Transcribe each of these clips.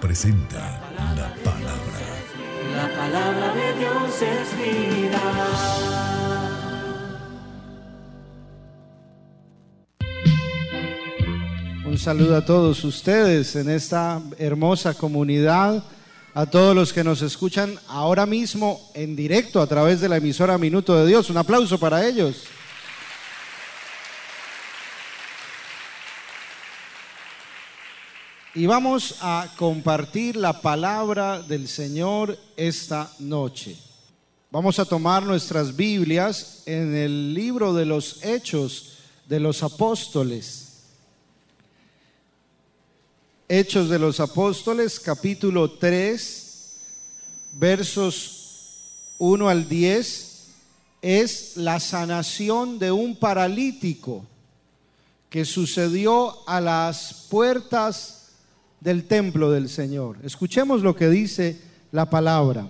presenta la palabra. La palabra de Dios es vida. Un saludo a todos ustedes en esta hermosa comunidad, a todos los que nos escuchan ahora mismo en directo a través de la emisora Minuto de Dios. Un aplauso para ellos. Y vamos a compartir la palabra del Señor esta noche. Vamos a tomar nuestras Biblias en el libro de los Hechos de los Apóstoles. Hechos de los Apóstoles, capítulo 3, versos 1 al 10, es la sanación de un paralítico que sucedió a las puertas del templo del Señor. Escuchemos lo que dice la palabra.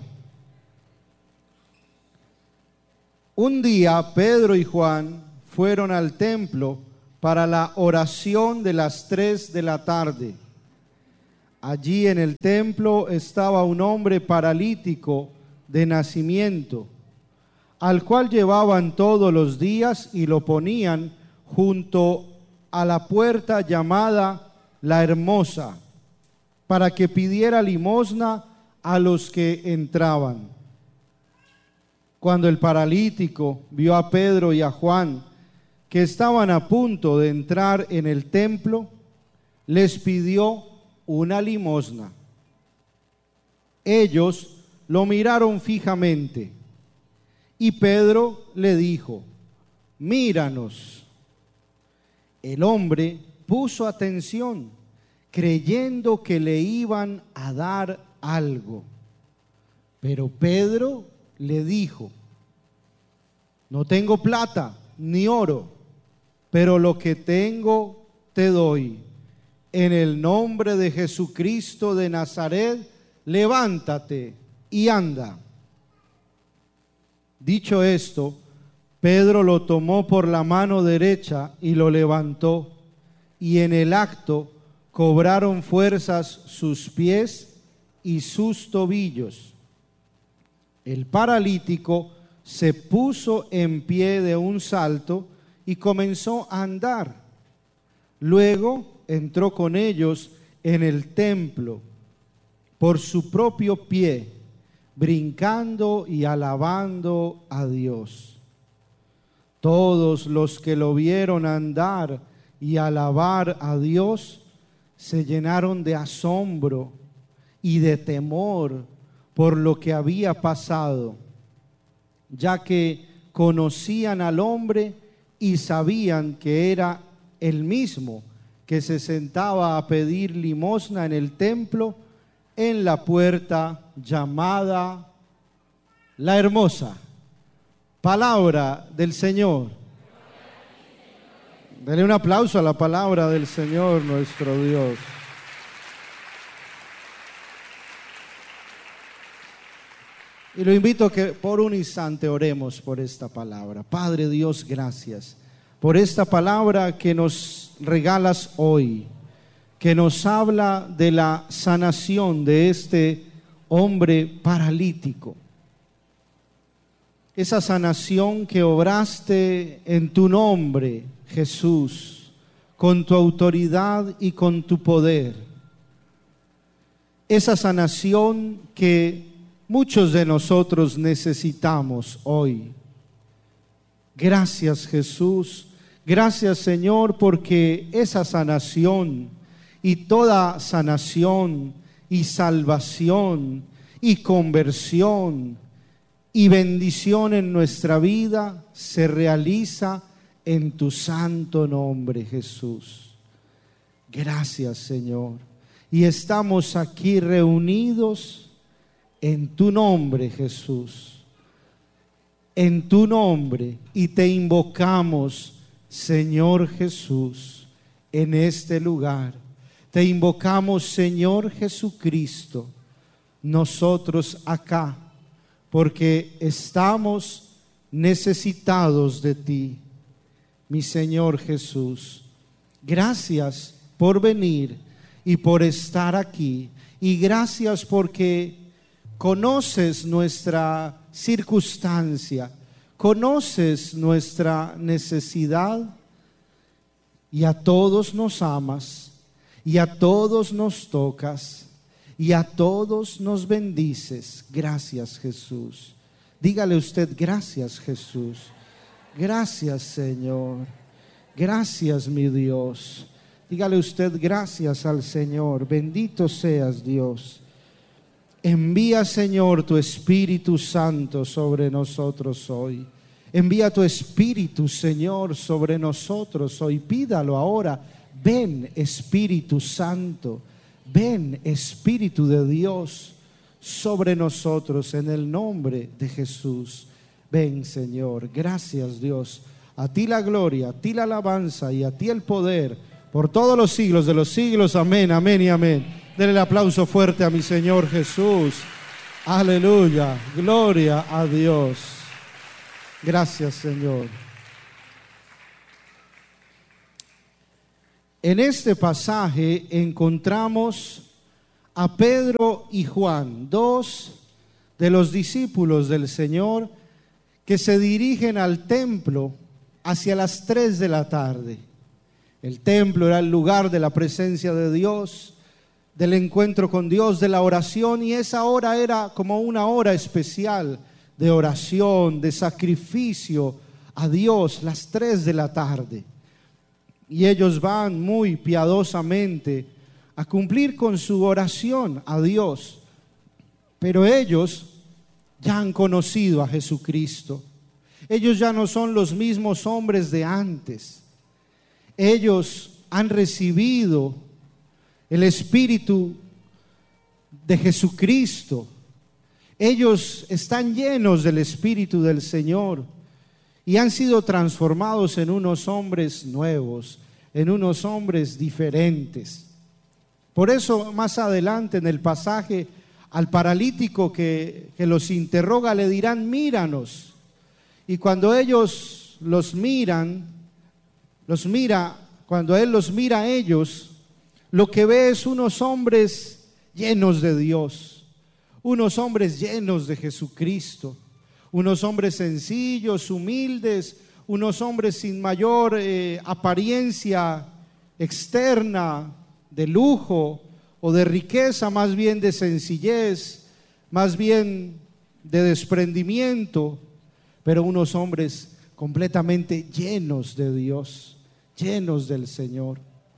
Un día Pedro y Juan fueron al templo para la oración de las 3 de la tarde. Allí en el templo estaba un hombre paralítico de nacimiento, al cual llevaban todos los días y lo ponían junto a la puerta llamada La Hermosa, para que pidiera limosna a los que entraban. Cuando el paralítico vio a Pedro y a Juan, que estaban a punto de entrar en el templo, les pidió una limosna. Ellos lo miraron fijamente y Pedro le dijo: míranos. El hombre puso atención, creyendo que le iban a dar algo. Pero Pedro le dijo: no tengo plata ni oro, pero lo que tengo te doy. En el nombre de Jesucristo de Nazaret, levántate y anda. Dicho esto, Pedro lo tomó por la mano derecha y lo levantó, y en el acto cobraron fuerzas sus pies y sus tobillos. El paralítico se puso en pie de un salto y comenzó a andar. Luego entró con ellos en el templo por su propio pie, brincando y alabando a Dios. Todos los que lo vieron andar y alabar a Dios se llenaron de asombro y de temor por lo que había pasado, ya que conocían al hombre y sabían que era el mismo que se sentaba a pedir limosna en el templo en la puerta llamada La Hermosa. Palabra del Señor. Dele un aplauso a la palabra del Señor nuestro Dios. Y lo invito a que por un instante oremos por esta palabra. Padre Dios, gracias por esta palabra que nos regalas hoy, que nos habla de la sanación de este hombre paralítico. Esa sanación que obraste en tu nombre, Jesús, con tu autoridad y con tu poder. Esa sanación que muchos de nosotros necesitamos hoy. Gracias, Jesús. Gracias, Señor, porque esa sanación y toda sanación y salvación y conversión y bendición en nuestra vida se realiza en tu santo nombre, Jesús. Gracias, Señor. Y estamos aquí reunidos en tu nombre, Jesús. En tu nombre, y te invocamos, Señor Jesús, en este lugar. Te invocamos, Señor Jesucristo, nosotros acá, porque estamos necesitados de ti, mi Señor Jesús. Gracias por venir y por estar aquí Y gracias porque conoces nuestra circunstancia, conoces nuestra necesidad y a todos nos amas y a todos nos tocas y a todos nos bendices. Gracias, Jesús. Dígale usted: gracias, Jesús. Gracias, Señor. Gracias, mi Dios. Dígale usted: gracias al Señor. Bendito seas, Dios. Envía, Señor, tu Espíritu Santo sobre nosotros hoy. Envía tu Espíritu, Señor, sobre nosotros hoy. Pídalo ahora. Ven, Espíritu Santo. Ven, Espíritu de Dios, sobre nosotros en el nombre de Jesús. Ven, Señor. Gracias, Dios. A ti la gloria, a ti la alabanza y a ti el poder por todos los siglos de los siglos. Amén, amén y amén. Denle el aplauso fuerte a mi Señor Jesús. Aleluya. Gloria a Dios. Gracias, Señor. En este pasaje encontramos a Pedro y Juan, dos de los discípulos del Señor, que se dirigen al templo hacia las 3 de la tarde. El templo era el lugar de la presencia de Dios, del encuentro con Dios, de la oración, y esa hora era como una hora especial de oración, de sacrificio a Dios, las 3 de la tarde. Y ellos van muy piadosamente a cumplir con su oración a Dios, pero ellos ya han conocido a Jesucristo. Ellos ya no son los mismos hombres de antes. Ellos han recibido el Espíritu de Jesucristo. Ellos están llenos del Espíritu del Señor y han sido transformados en unos hombres nuevos, en unos hombres diferentes. Por eso más adelante en el pasaje, al paralítico que los interroga le dirán: míranos. Y cuando ellos cuando Él los mira a ellos, lo que ve es unos hombres llenos de Dios, unos hombres llenos de Jesucristo, unos hombres sencillos, humildes, unos hombres sin mayor apariencia externa de lujo o de riqueza, más bien de sencillez, más bien de desprendimiento, pero unos hombres completamente llenos de Dios, llenos del Señor.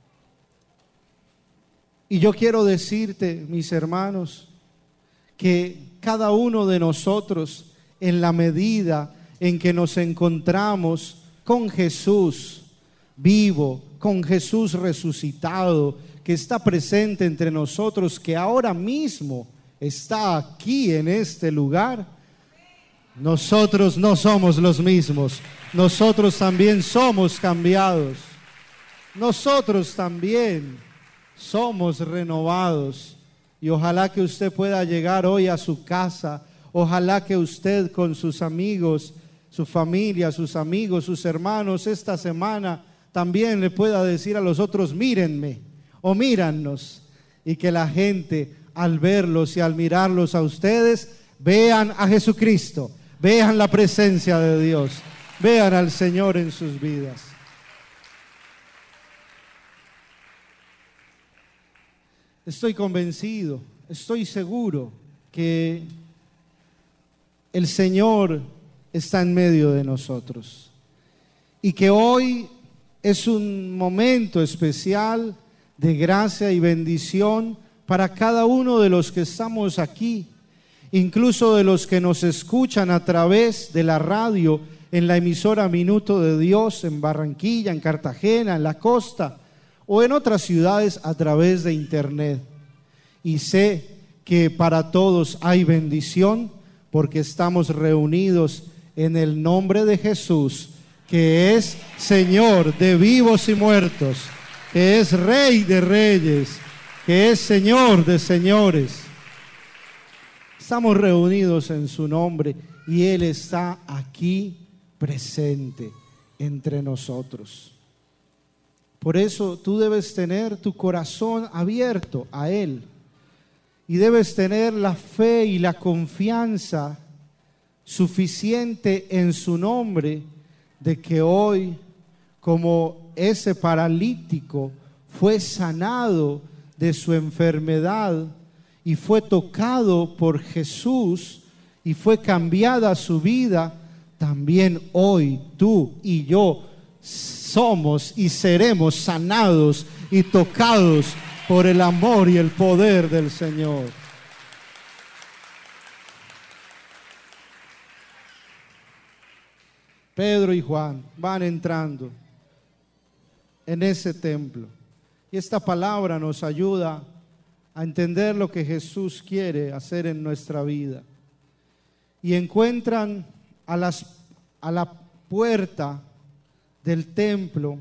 Y yo quiero decirte, mis hermanos, que cada uno de nosotros, en la medida en que nos encontramos con Jesús vivo, con Jesús resucitado, que está presente entre nosotros, que ahora mismo está aquí en este lugar, nosotros no somos los mismos. Nosotros también somos cambiados. Nosotros también somos renovados. Y ojalá que usted pueda llegar hoy a su casa. Ojalá que usted con sus amigos, su familia, sus amigos, sus hermanos, esta semana también le pueda decir a los otros: mírenme o míranos. Y que la gente, al verlos y al mirarlos a ustedes, vean a Jesucristo, vean la presencia de Dios, vean al Señor en sus vidas. Estoy convencido, estoy seguro que el Señor está en medio de nosotros y que hoy es un momento especial de gracia y bendición para cada uno de los que estamos aquí, incluso de los que nos escuchan a través de la radio, en la emisora Minuto de Dios, en Barranquilla, en Cartagena, en la costa o en otras ciudades a través de internet. Y sé que para todos hay bendición porque estamos reunidos en el nombre de Jesús, que es Señor de vivos y muertos, que es Rey de reyes, que es Señor de señores. Estamos reunidos en su nombre y Él está aquí presente entre nosotros. Por eso tú debes tener tu corazón abierto a Él y debes tener la fe y la confianza suficiente en su nombre de que hoy, como ese paralítico fue sanado de su enfermedad y fue tocado por Jesús y fue cambiada su vida, también hoy tú y yo somos y seremos sanados y tocados por el amor y el poder del Señor. Pedro y Juan van entrando en ese templo y esta palabra nos ayuda a entender lo que Jesús quiere hacer en nuestra vida. Y encuentran a la puerta del templo,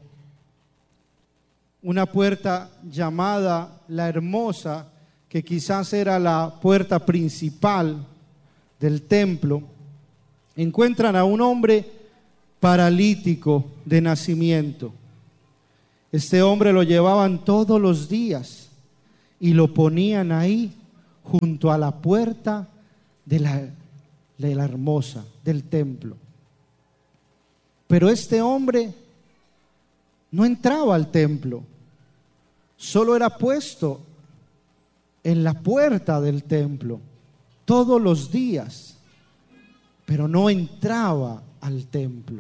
una puerta llamada la Hermosa, que quizás era la puerta principal del templo. Encuentran a un hombre paralítico de nacimiento. Este hombre lo llevaban todos los días y lo ponían ahí junto a la puerta de la Hermosa, del templo. Pero este hombre no entraba al templo, solo era puesto en la puerta del templo todos los días, pero no entraba al templo.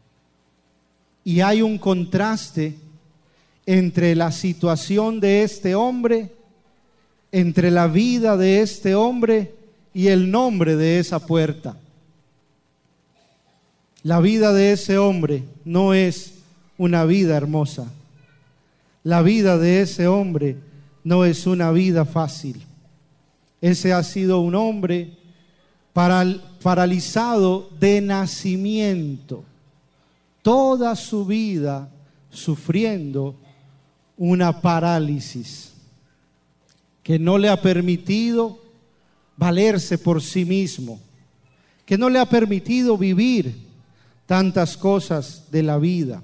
Y hay un contraste entre la situación de este hombre, entre la vida de este hombre y el nombre de esa puerta. La vida de ese hombre no es una vida hermosa. La vida de ese hombre no es una vida fácil. Ese ha sido un hombre paralizado de nacimiento, toda su vida sufriendo una parálisis que no le ha permitido valerse por sí mismo, que no le ha permitido vivir tantas cosas de la vida.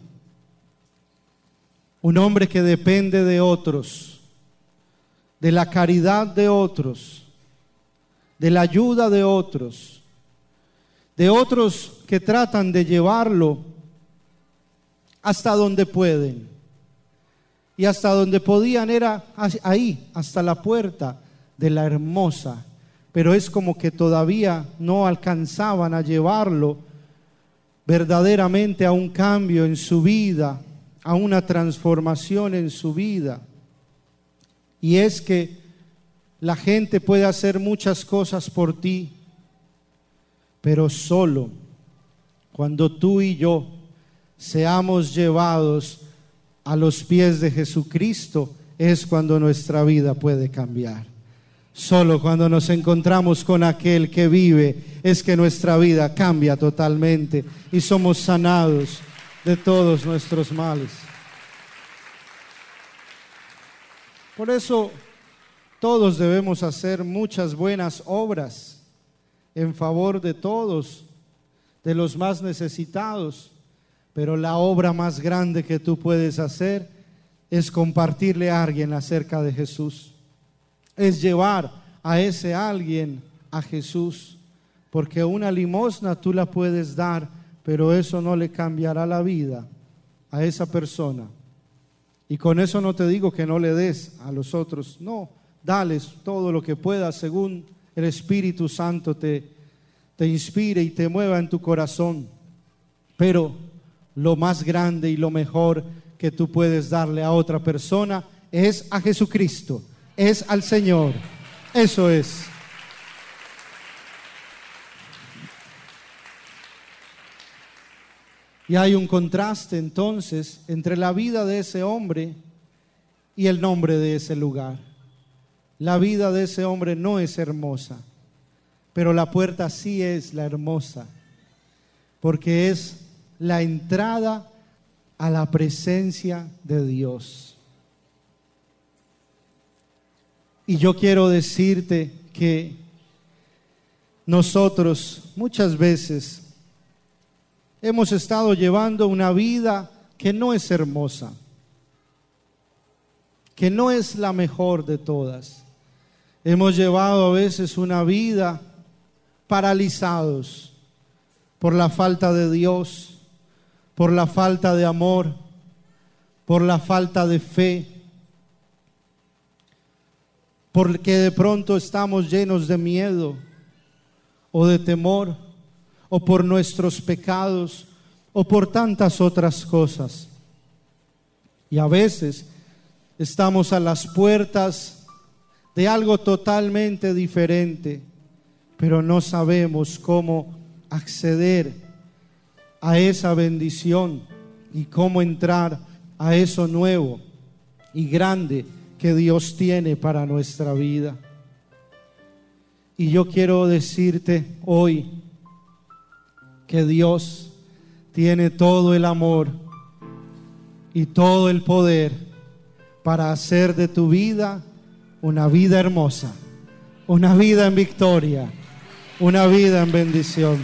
Un hombre que depende de otros, de la caridad de otros, de la ayuda de otros que tratan de llevarlo hasta donde pueden. Y hasta donde podían era ahí, hasta la puerta de la Hermosa. Pero es como que todavía no alcanzaban a llevarlo verdaderamente a un cambio en su vida, a una transformación en su vida. Y es que la gente puede hacer muchas cosas por ti, pero solo cuando tú y yo seamos llevados a los pies de Jesucristo es cuando nuestra vida puede cambiar. Solo cuando nos encontramos con aquel que vive es que nuestra vida cambia totalmente y somos sanados de todos nuestros males. Por eso todos debemos hacer muchas buenas obras en favor de todos, de los más necesitados. Pero la obra más grande que tú puedes hacer es compartirle a alguien acerca de Jesús. Es llevar a ese alguien a Jesús. Porque una limosna tú la puedes dar, pero eso no le cambiará la vida a esa persona. Y con eso no te digo que no le des a los otros. No, dales todo lo que puedas según el Espíritu Santo te inspire y te mueva en tu corazón. Pero lo más grande y lo mejor que tú puedes darle a otra persona es a Jesucristo, es al Señor. Eso es. Y hay un contraste entonces entre la vida de ese hombre y el nombre de ese lugar. La vida de ese hombre no es hermosa, pero la puerta sí es la hermosa, porque es la entrada a la presencia de Dios. Y yo quiero decirte que nosotros muchas veces hemos estado llevando una vida que no es hermosa, que no es la mejor de todas. Hemos llevado a veces una vida paralizados por la falta de Dios, por la falta de amor, por la falta de fe, porque de pronto estamos llenos de miedo o de temor, o por nuestros pecados, o por tantas otras cosas. Y a veces estamos a las puertas de algo totalmente diferente, pero no sabemos cómo acceder a esa bendición y cómo entrar a eso nuevo y grande que Dios tiene para nuestra vida. Y yo quiero decirte hoy que Dios tiene todo el amor y todo el poder para hacer de tu vida una vida hermosa, una vida en victoria, una vida en bendición.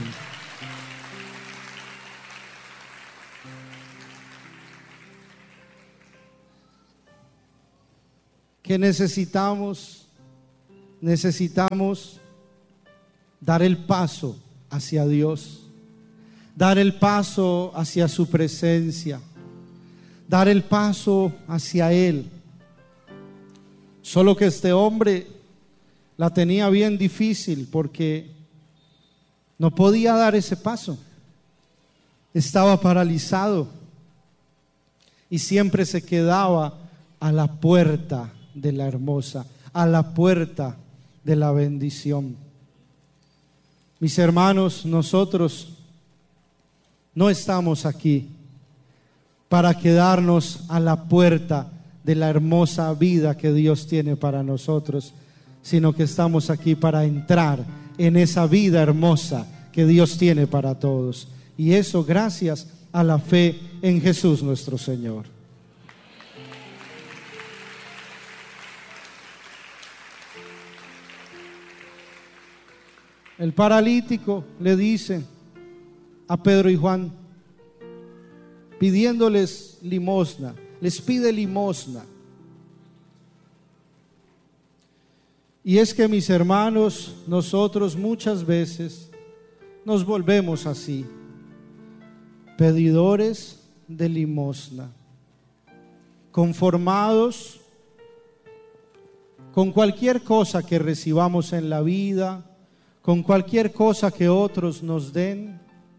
¿Qué necesitamos? Necesitamos dar el paso hacia Dios, dar el paso hacia su presencia, dar el paso hacia Él. Solo que este hombre la tenía bien difícil porque no podía dar ese paso. Estaba paralizado y siempre se quedaba a la puerta de la hermosa, a la puerta de la bendición. Mis hermanos, nosotros no estamos aquí para quedarnos a la puerta de la hermosa vida que Dios tiene para nosotros, sino que estamos aquí para entrar en esa vida hermosa que Dios tiene para todos. Y eso gracias a la fe en Jesús nuestro Señor. El paralítico le dice a Pedro y Juan, pidiéndoles limosna, les pide limosna. Y es que, mis hermanos, nosotros muchas veces nos volvemos así, pedidores de limosna, conformados con cualquier cosa que recibamos en la vida, con cualquier cosa que otros nos den,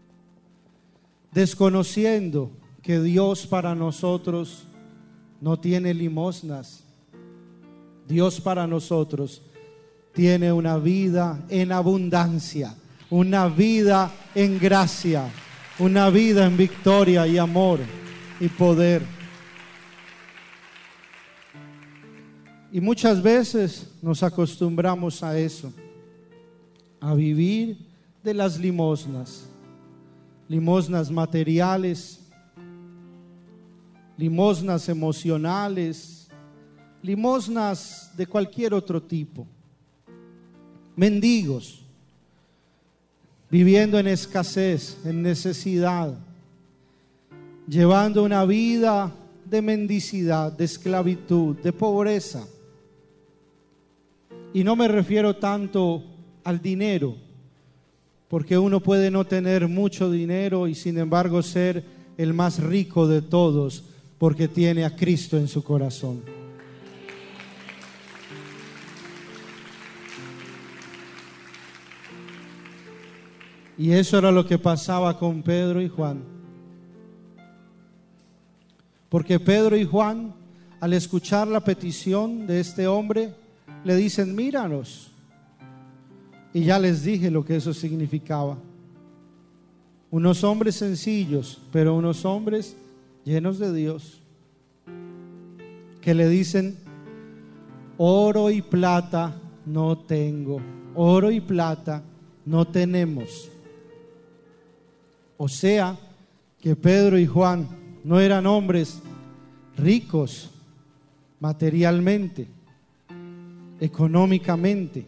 desconociendo que Dios para nosotros no tiene limosnas. Dios para nosotros tiene una vida en abundancia, una vida en gracia, una vida en victoria y amor y poder. Y muchas veces nos acostumbramos a eso, a vivir de las limosnas, limosnas materiales, limosnas emocionales, limosnas de cualquier otro tipo, mendigos, viviendo en escasez, en necesidad, llevando una vida de mendicidad, de esclavitud, de pobreza. Y no me refiero tanto al dinero, porque uno puede no tener mucho dinero y sin embargo ser el más rico de todos, porque tiene a Cristo en su corazón. Y eso era lo que pasaba con Pedro y Juan. Porque Pedro y Juan, al escuchar la petición de este hombre, le dicen, míranos. Y ya les dije lo que eso significaba. Unos hombres sencillos, pero unos hombres llenos de Dios, que le dicen, oro y plata no tengo, oro y plata no tenemos. O sea, que Pedro y Juan no eran hombres ricos materialmente, económicamente,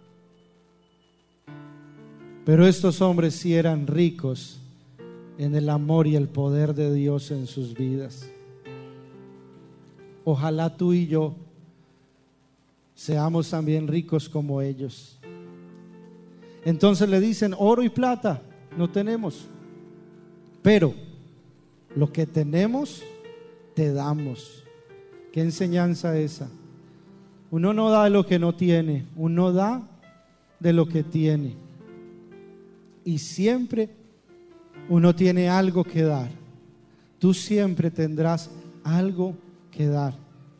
pero estos hombres sí eran ricos en el amor y el poder de Dios en sus vidas. Ojalá tú y yo seamos también ricos como ellos. Entonces le dicen, oro y plata no tenemos, pero lo que tenemos te damos. ¿Qué enseñanza esa? Uno no da de lo que no tiene, uno da de lo que tiene. Y siempre uno tiene algo que dar. Tú siempre tendrás algo que dar.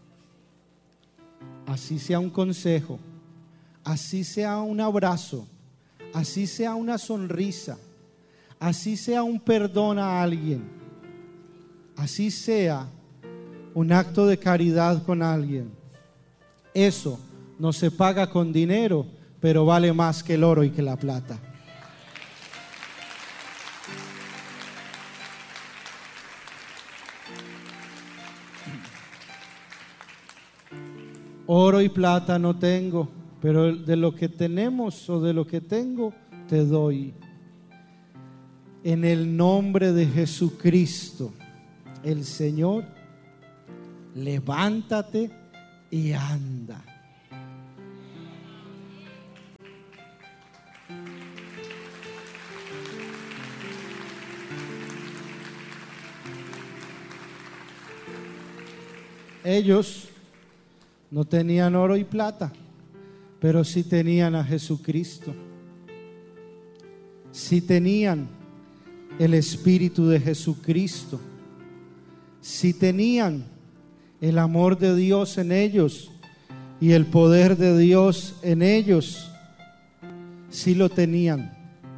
Así sea un consejo, así sea un abrazo, así sea una sonrisa, así sea un perdón a alguien, así sea un acto de caridad con alguien. Eso no se paga con dinero, pero vale más que el oro y que la plata. Oro y plata no tengo, pero de lo que tenemos o de lo que tengo, te doy. En el nombre de Jesucristo, el Señor, levántate y anda. Ellos no tenían oro y plata, pero sí tenían a Jesucristo. Sí tenían el Espíritu de Jesucristo. Sí tenían el amor de Dios en ellos y el poder de Dios en ellos. Sí lo tenían.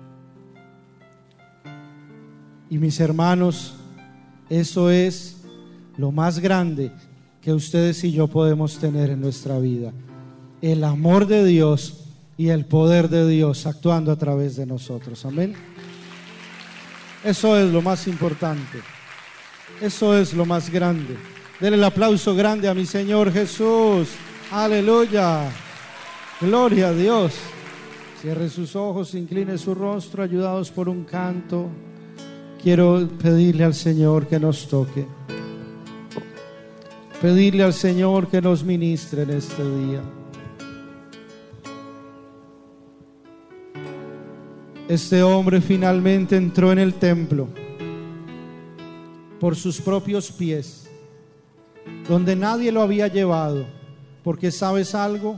Y mis hermanos, eso es lo más grande que ustedes y yo podemos tener en nuestra vida. El amor de Dios y el poder de Dios actuando a través de nosotros. Amén. Eso es lo más importante. Eso es lo más grande. Denle el aplauso grande a mi Señor Jesús. Aleluya. Gloria a Dios. Cierre sus ojos, incline su rostro, ayudados por un canto. Quiero pedirle al Señor que nos toque. Pedirle al Señor que nos ministre en este día. Este hombre finalmente entró en el templo por sus propios pies, donde nadie lo había llevado, porque ¿sabes algo?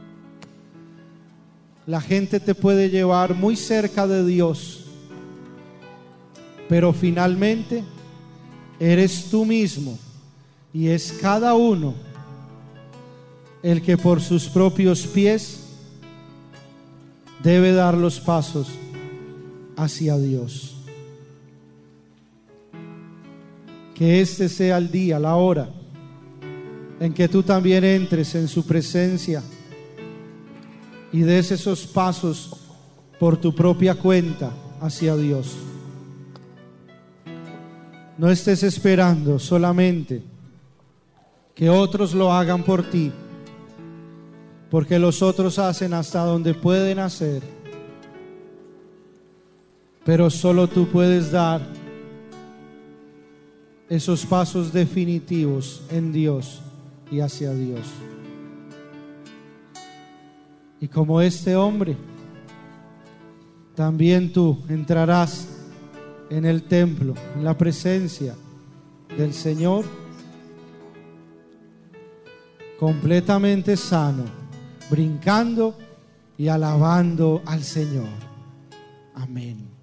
La gente te puede llevar muy cerca de Dios, pero finalmente eres tú mismo. Y es cada uno el que por sus propios pies debe dar los pasos hacia Dios. Que este sea el día, la hora en que tú también entres en su presencia y des esos pasos por tu propia cuenta hacia Dios. No estés esperando solamente que otros lo hagan por ti, porque los otros hacen hasta donde pueden hacer, pero solo tú puedes dar esos pasos definitivos en Dios y hacia Dios. Y como este hombre, también tú entrarás en el templo, en la presencia del Señor, completamente sano, brincando y alabando al Señor. Amén.